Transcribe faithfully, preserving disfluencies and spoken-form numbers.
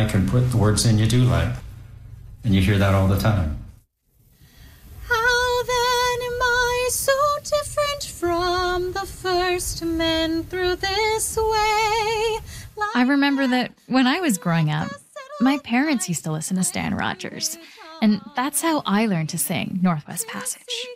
like and put the words in you do like. And you hear that all the time. How then am I so different from the first men through this way? I remember that when I was growing up, my parents used to listen to Stan Rogers, and that's how I learned to sing Northwest Passage.